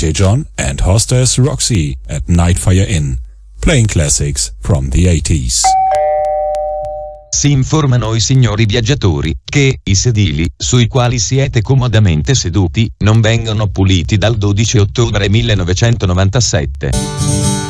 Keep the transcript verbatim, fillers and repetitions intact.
J John and hostess Roxy at Nightfire Inn, playing classics from the eighties. Si informano i signori viaggiatori che i sedili sui quali siete comodamente seduti non vengono puliti dal dodici ottobre millenovecentonovantasette.